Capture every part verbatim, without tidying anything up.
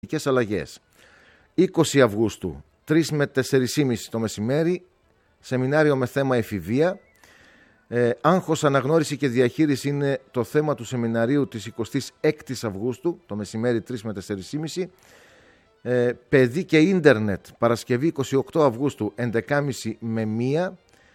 Αλλαγές. είκοσι Αυγούστου, τρεις με τέσσερις και μισή το μεσημέρι, σεμινάριο με θέμα εφηβεία. Ε, άγχος, αναγνώριση και διαχείριση είναι το θέμα του σεμιναρίου της εικοστής έκτης Αυγούστου, το μεσημέρι τρεις με τέσσερις και μισή. Ε, παιδί και ίντερνετ, Παρασκευή εικοστή όγδοη Αυγούστου, έντεκα και μισή με μία.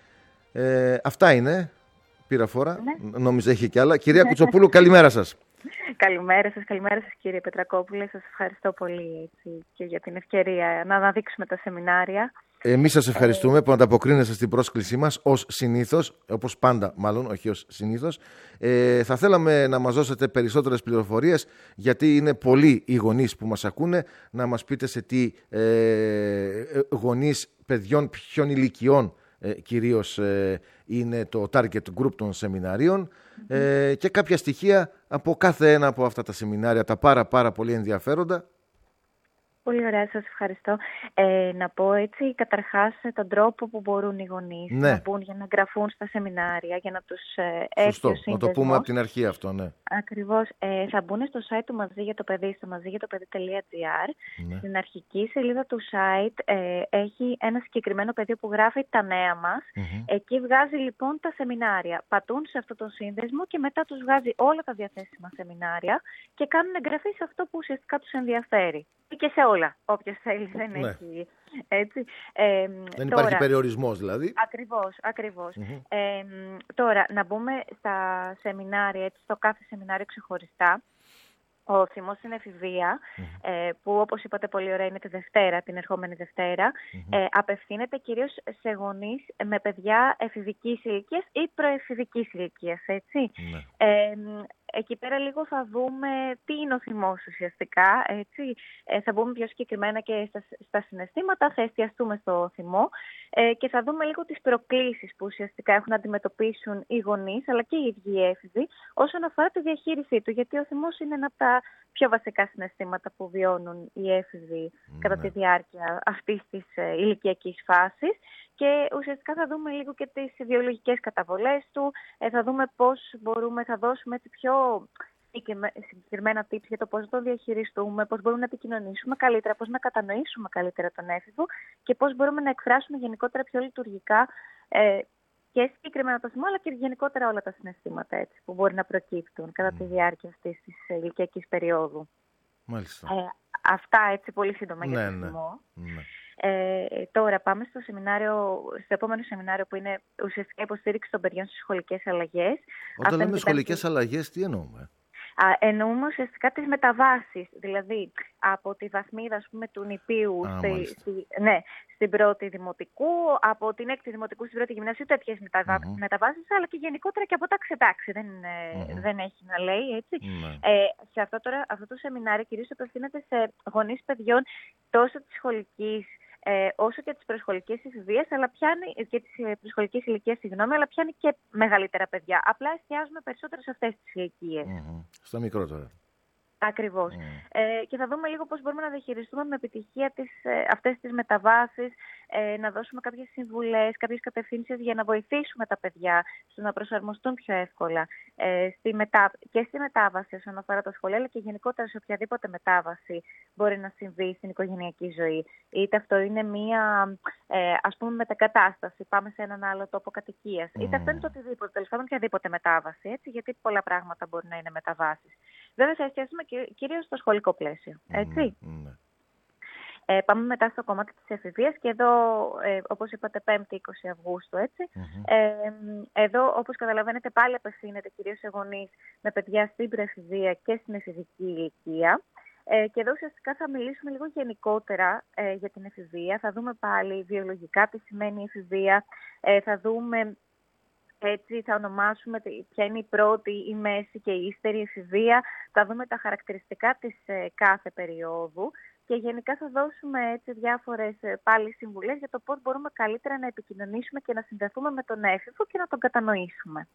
Ε, αυτά είναι. Πήρα φορά. Ναι. Νόμιζα είχε κι άλλα. Κυρία Κουτσοπούλου, καλημέρα σας. Καλημέρα σας, καλημέρα σας κύριε Πετρακόπουλε. Σας ευχαριστώ πολύ έτσι, και για την ευκαιρία να αναδείξουμε τα σεμινάρια. Εμείς σας ευχαριστούμε ε... που ανταποκρίνεστε στην πρόσκλησή μας ως συνήθως, όπως πάντα μάλλον, όχι ως συνήθως. Ε, θα θέλαμε να μας δώσετε περισσότερες πληροφορίες, γιατί είναι πολλοί οι γονείς που μας ακούνε, να μας πείτε σε τι ε, γονείς παιδιών ποιων ηλικιών Ε, κυρίως ε, είναι το target group των σεμιναρίων mm-hmm. ε, και κάποια στοιχεία από κάθε ένα από αυτά τα σεμινάρια, τα πάρα πάρα πολύ ενδιαφέροντα. Πολύ ωραία, σας ευχαριστώ. Ε, να πω έτσι καταρχάς τον τρόπο που μπορούν οι γονείς ναι. να μπουν για να εγγραφούν στα σεμινάρια, για να τους ε, έρθει ο σύνδεσμος. Να το πούμε από την αρχή αυτό, ναι. Ακριβώς. Ε, θα μπουν στο site του Μαζί για το Παιδί, στο μαζί για το παιδί τελεία τζι άρ. Ναι. Στην αρχική σελίδα του site ε, έχει ένα συγκεκριμένο πεδίο που γράφει τα νέα μας. Mm-hmm. Εκεί βγάζει λοιπόν τα σεμινάρια. Πατούν σε αυτό το σύνδεσμο και μετά τους βγάζει όλα τα διαθέσιμα σεμινάρια και κάνουν εγγραφή σε αυτό που ουσιαστικά τους ενδιαφέρει. Και σε όλα, όποιος θέλει, δεν ναι. έχει. Έτσι. Ε, δεν τώρα, υπάρχει περιορισμός δηλαδή. Ακριβώς, ακριβώς. Mm-hmm. Ε, τώρα, να μπούμε στα σεμινάρια, έτσι, στο κάθε σεμινάριο ξεχωριστά. Ο θυμός στην εφηβεία, mm-hmm. ε, που όπως είπατε πολύ ωραία είναι τη Δευτέρα, την ερχόμενη Δευτέρα, mm-hmm. ε, απευθύνεται κυρίως σε γονείς με παιδιά εφηβικής ηλικίας ή προεφηβικής ηλικίας, έτσι. Mm-hmm. Ε, Εκεί πέρα λίγο θα δούμε τι είναι ο θυμός ουσιαστικά, έτσι. Ε, θα μπούμε πιο συγκεκριμένα και στα, στα συναισθήματα, θα εστιαστούμε στο θυμό ε, και θα δούμε λίγο τις προκλήσεις που ουσιαστικά έχουν να αντιμετωπίσουν οι γονείς αλλά και οι ίδιοι οι έφηβοι όσον αφορά τη διαχείρισή του, γιατί ο θυμός είναι ένα από τα πιο βασικά συναισθήματα που βιώνουν οι έφηβοι mm, κατά τη διάρκεια αυτής της ε, ηλικιακής φάσης. Και ουσιαστικά θα δούμε λίγο και τις βιολογικές καταβολές του, ε, θα δούμε πώς μπορούμε, θα δώσουμε έτσι πιο συγκεκριμένα tips για το πώς να το διαχειριστούμε, πώς μπορούμε να επικοινωνήσουμε καλύτερα, πώς να κατανοήσουμε καλύτερα τον έφηβο και πώς μπορούμε να εκφράσουμε γενικότερα πιο λειτουργικά ε, και συγκεκριμένα το θυμό, αλλά και γενικότερα όλα τα συναισθήματα έτσι, που μπορεί να προκύπτουν κατά τη διάρκεια αυτής της ηλικιακής περίοδου. Μάλιστα. Ε, αυτά έτσι πολύ σύντομα ναι, για το ναι, θυμό. Ναι. Ε, τώρα πάμε στο σεμινάριο, στο επόμενο σεμινάριο που είναι ουσιαστικά υποστήριξη των παιδιών στις σχολικές αλλαγές. Όταν Αυτά λέμε σχολικές πέντε... αλλαγές, τι εννοούμε? Α, εννοούμε ουσιαστικά τις μεταβάσεις, δηλαδή από τη βαθμίδα ας πούμε, του νηπίου Α, στη, στη, ναι, στην πρώτη δημοτικού, από την έκτη δημοτικού στην πρώτη γυμνασίου, τέτοιες μεταβα... mm-hmm. μεταβάσεις, αλλά και γενικότερα και από τάξη-τάξη, δεν, mm-hmm. δεν έχει να λέει, έτσι. Mm-hmm. Ε, σε αυτό, τώρα, αυτό το σεμινάριο κυρίως απευθύνεται σε γονείς παιδιών τόσο της σχολικής, Ε, όσο και τις προσχολικές εφηβείες, αλλά πιάνει και τις προσχολικές ηλικίες, συγγνώμη, αλλά πιάνει και μεγαλύτερα παιδιά. Απλά εστιάζουμε περισσότερο σε αυτές τις ηλικίες. Mm-hmm. Στα μικρότερα. Ακριβώς. Mm. Ε, και θα δούμε λίγο πώς μπορούμε να διαχειριστούμε με επιτυχία τις, ε, αυτές τις μεταβάσεις, ε, να δώσουμε κάποιες συμβουλές, κάποιες κατευθύνσεις για να βοηθήσουμε τα παιδιά στο να προσαρμοστούν πιο εύκολα ε, στη μετα... και στη μετάβαση όσον αφορά τα σχολεία, αλλά και γενικότερα σε οποιαδήποτε μετάβαση μπορεί να συμβεί στην οικογενειακή ζωή. Είτε αυτό είναι μία ε, ας πούμε μετακατάσταση, πάμε σε έναν άλλο τόπο κατοικίας, mm. είτε αυτό είναι το οτιδήποτε, τέλος πάντων οποιαδήποτε μετάβαση, έτσι, γιατί πολλά πράγματα μπορεί να είναι μεταβάσεις. Βέβαια θα εστιάσουμε κυρίως στο σχολικό πλαίσιο, έτσι. Mm, mm. Ε, πάμε μετά στο κομμάτι της εφηβείας και εδώ, ε, όπως είπατε, πέμπτη εικοστή Αυγούστου, έτσι. Mm-hmm. Ε, εδώ, όπως καταλαβαίνετε, πάλι απευθύνεται κυρίως σε γονείς με παιδιά στην προεφηβεία και στην εφηβική ηλικία. Ε, και εδώ ουσιαστικά θα μιλήσουμε λίγο γενικότερα ε, για την εφηβεία. Θα δούμε πάλι βιολογικά τι σημαίνει η εφηβεία. Ε, θα δούμε... Έτσι θα ονομάσουμε ποια είναι η πρώτη, η μέση και η ύστερη εφηβεία. Θα δούμε τα χαρακτηριστικά της ε, κάθε περίοδου και γενικά θα δώσουμε έτσι διάφορες ε, πάλι συμβουλές για το πώς μπορούμε καλύτερα να επικοινωνήσουμε και να συνδεθούμε με τον έφηβο και να τον κατανοήσουμε.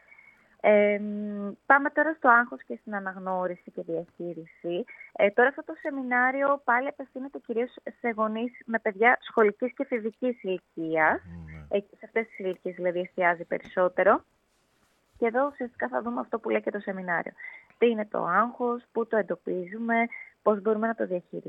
Ε, πάμε τώρα στο άγχος και στην αναγνώριση και διαχείριση. Ε, τώρα αυτό το σεμινάριο πάλι απευθύνεται κυρίως σε γονείς με παιδιά σχολικής και εφηβικής ηλικίας. Mm. Ε, σε αυτές τις ηλικίες δηλαδή εστιάζει περισσότερο. Και εδώ ουσιαστικά θα δούμε αυτό που λέει και το σεμινάριο. Τι είναι το άγχος, πού το εντοπίζουμε, πώς μπορούμε να το διαχειριστούμε.